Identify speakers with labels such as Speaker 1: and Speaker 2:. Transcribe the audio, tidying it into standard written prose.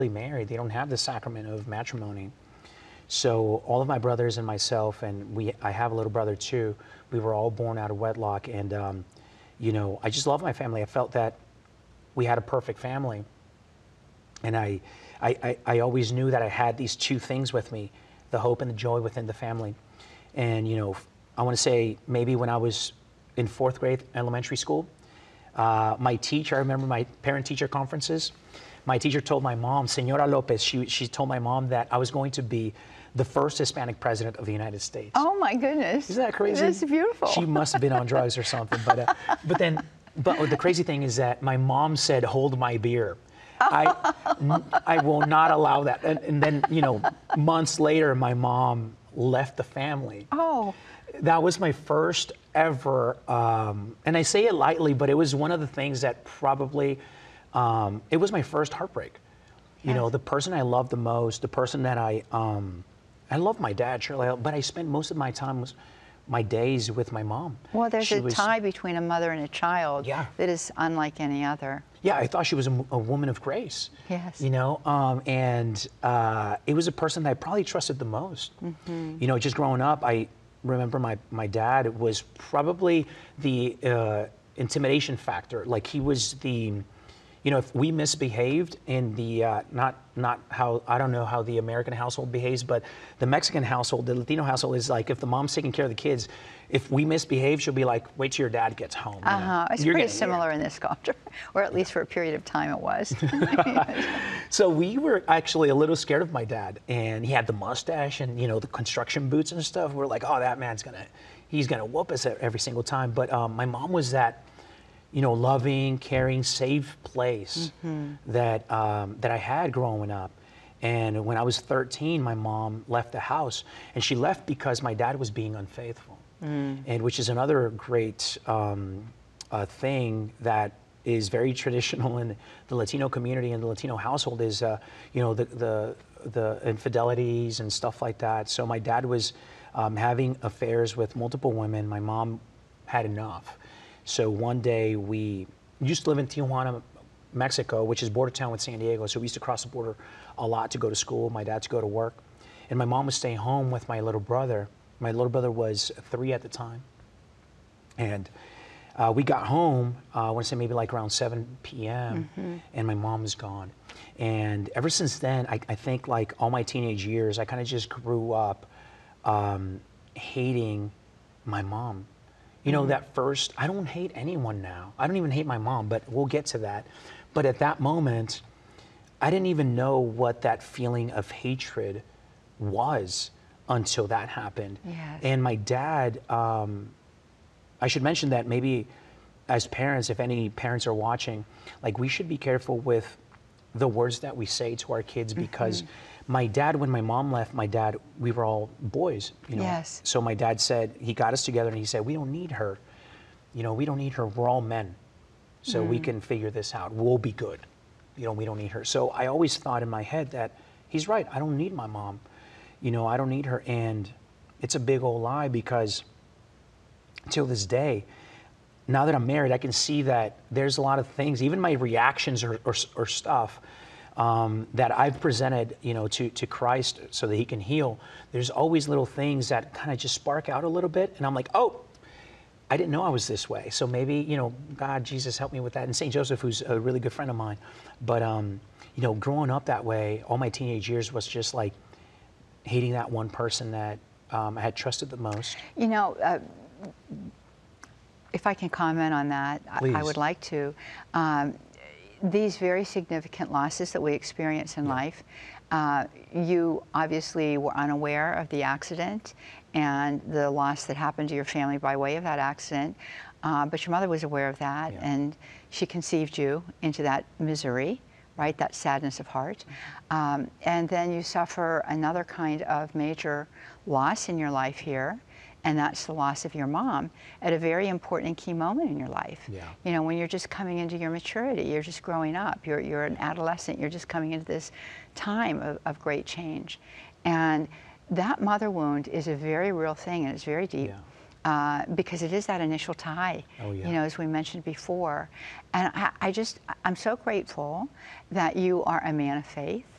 Speaker 1: married. They don't have the sacrament of matrimony. So all of my brothers and myself, and I have a little brother too, we were all born out of wedlock. And, you know, I just love my family. I felt that we had a perfect family. And I always knew that I had these two things with me, the hope and the joy within the family. And, you know, I want to say maybe when I was in 4th grade elementary school, my teacher, I remember my parent-teacher conferences, my teacher told my mom, Senora Lopez, she told my mom that I was going to be the first Hispanic president of the United States.
Speaker 2: Oh my goodness.
Speaker 1: Isn't that crazy?
Speaker 2: That's beautiful.
Speaker 1: She must have been on drugs or something. But the crazy thing is that my mom said, hold my beer. I will not allow that. And then, you know, months later, my mom left the family.
Speaker 2: Oh.
Speaker 1: That was my first ever, and I say it lightly, but it was one of the things that probably, it was my first heartbreak. You know, the person I loved the most, the person that I love my dad, surely, but I spent most of my time, my days with my mom.
Speaker 2: Well, there's a tie between a mother and a child that is unlike any other.
Speaker 1: Yeah, I thought she was a woman of grace.
Speaker 2: Yes.
Speaker 1: You know, and it was a person that I probably trusted the most. Mm-hmm. You know, just growing up, I remember my dad was probably the intimidation factor. Like he was the, you know, if we misbehaved in the, not how, I don't know how the American household behaves, but the Mexican household, the Latino household is like, if the mom's taking care of the kids, if we misbehave, she'll be like, wait till your dad gets home. You know?
Speaker 2: It's pretty similar in this culture, or at least for a period of time it was.
Speaker 1: So we were actually a little scared of my dad, and he had the mustache and, you know, the construction boots and stuff. We're like, oh, that man's he's gonna whoop us every single time. But my mom was that, you know, loving, caring, safe place that I had growing up. And when I was 13, my mom left the house, and she left because my dad was being unfaithful. And which is another great thing that is very traditional in the Latino community and the Latino household is, you know, the infidelities and stuff like that. So my dad was having affairs with multiple women. My mom had enough. So one day we used to live in Tijuana, Mexico, which is border town with San Diego. So we used to cross the border a lot to go to school, my dad to go to work. And my mom was staying home with my little brother. My little brother was 3 at the time. And we got home, I want to say maybe like around 7 p.m. And my mom was gone. And ever since then, I think like all my teenage years, I kind of just grew up hating my mom. You know, that first, I don't hate anyone now. I don't even hate my mom, but we'll get to that. But at that moment, I didn't even know what that feeling of hatred was until that happened.
Speaker 2: Yes.
Speaker 1: And my dad, I should mention that maybe as parents, if any parents are watching, like we should be careful with the words that we say to our kids, because my dad, when my mom left, we were all boys, you know.
Speaker 2: Yes.
Speaker 1: So my dad said, he got us together and he said, we don't need her. You know, we don't need her. We're all men. So we can figure this out. We'll be good. You know, we don't need her. So I always thought in my head that he's right. I don't need my mom. You know, I don't need her. And it's a big old lie, because till this day, now that I'm married, I can see that there's a lot of things, even my reactions or stuff that I've presented, you know, to Christ so that he can heal. There's always little things that kind of just spark out a little bit. And I'm like, oh, I didn't know I was this way. So maybe, you know, God, Jesus, help me with that. And St. Joseph, who's a really good friend of mine. But, you know, growing up that way, all my teenage years was just like hating that one person that I had trusted the most.
Speaker 2: You know, if I can comment on that, I would like to. These very significant losses that we experience in life, you obviously were unaware of the accident and the loss that happened to your family by way of that accident, but your mother was aware of that, and she conceived you into that misery, right, that sadness of heart. And then you suffer another kind of major loss in your life here, and that's the loss of your mom at a very important and key moment in your life.
Speaker 1: Yeah.
Speaker 2: You know, when you're just coming into your maturity, you're just growing up, you're an adolescent, you're just coming into this time of great change. And that mother wound is a very real thing, and it's very deep. Because it is that initial tie, you know, as we mentioned before. And I'm so grateful that you are a man of faith,